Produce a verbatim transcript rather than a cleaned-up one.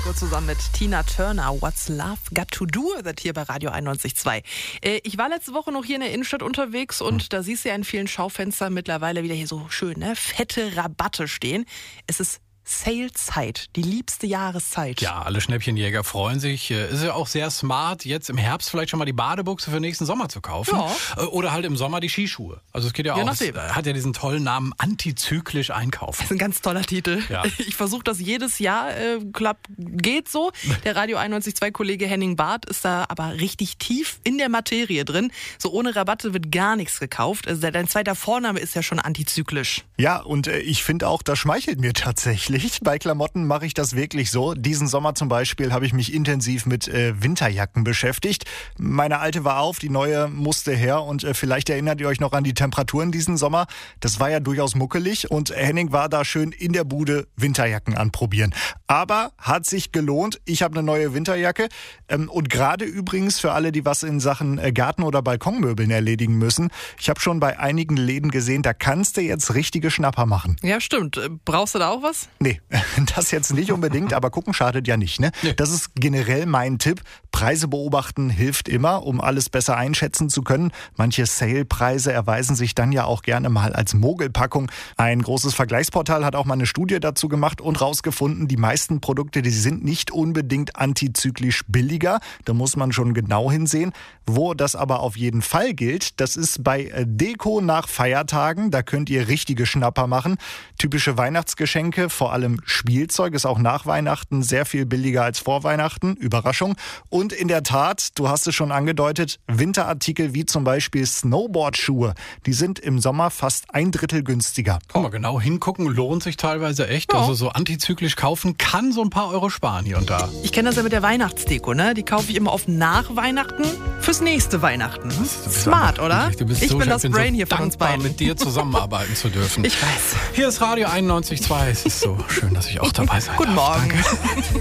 Uhr zusammen mit Tina Turner. What's Love Got to Do with it hier bei Radio einundneunzig Komma zwei. Äh, ich war letzte Woche noch hier in der Innenstadt unterwegs und hm. da siehst du ja in vielen Schaufenstern mittlerweile wieder hier so schön, ne, fette Rabatte stehen. Es ist Sale-Zeit, die liebste Jahreszeit. Ja, alle Schnäppchenjäger freuen sich. Ist ja auch sehr smart, jetzt im Herbst vielleicht schon mal die Badebuchse für nächsten Sommer zu kaufen. Ja. Oder halt im Sommer die Skischuhe. Also es geht ja, ja auch, es hat ja diesen tollen Namen, antizyklisch einkaufen. Das ist ein ganz toller Titel. Ja. Ich versuche das jedes Jahr, äh, klappt, geht so. Der Radio einundneunzig Komma zwei Kollege Henning Barth ist da aber richtig tief in der Materie drin. So ohne Rabatte wird gar nichts gekauft. Also dein zweiter Vorname ist ja schon antizyklisch. Ja, und äh, ich finde auch, das schmeichelt mir tatsächlich. Bei Klamotten mache ich das wirklich so. Diesen Sommer zum Beispiel habe ich mich intensiv mit äh, Winterjacken beschäftigt. Meine alte war auf, die neue musste her und äh, vielleicht erinnert ihr euch noch an die Temperaturen diesen Sommer. Das war ja durchaus muckelig und Henning war da schön in der Bude Winterjacken anprobieren. Aber hat sich gelohnt. Ich habe eine neue Winterjacke ähm, und gerade übrigens für alle, die was in Sachen äh, Garten- oder Balkonmöbeln erledigen müssen. Ich habe schon bei einigen Läden gesehen, da kannst du jetzt richtige Schnapper machen. Ja, stimmt. Brauchst du da auch was? Nee, das jetzt nicht unbedingt, aber gucken schadet ja nicht, ne? Nee. Das ist generell mein Tipp. Preise beobachten hilft immer, um alles besser einschätzen zu können. Manche Sale-Preise erweisen sich dann ja auch gerne mal als Mogelpackung. Ein großes Vergleichsportal hat auch mal eine Studie dazu gemacht und rausgefunden, die meisten Produkte, die sind nicht unbedingt antizyklisch billiger. Da muss man schon genau hinsehen. Wo das aber auf jeden Fall gilt, das ist bei Deko nach Feiertagen. Da könnt ihr richtige Schnapper machen. Typische Weihnachtsgeschenke, vor allem Spielzeug, ist auch nach Weihnachten sehr viel billiger als vor Weihnachten. Überraschung. Und in der Tat, du hast es schon angedeutet, Winterartikel wie zum Beispiel Snowboardschuhe, die sind im Sommer fast ein Drittel günstiger. Kann man genau hingucken, lohnt sich teilweise echt. Ja. Also so antizyklisch kaufen kann so ein paar Euro sparen hier und da. Ich kenne das ja mit der Weihnachtsdeko, ne? Die kaufe ich immer auf nach Weihnachten fürs nächste Weihnachten. Smart, oder? Du bist ich so, bin ich das bin Brain so hier von uns beiden. Mit dir zusammenarbeiten zu dürfen. Ich weiß. Hier ist Radio einundneunzig Komma zwei. Es ist so schön, dass ich auch dabei sein Guten darf. Morgen. Danke.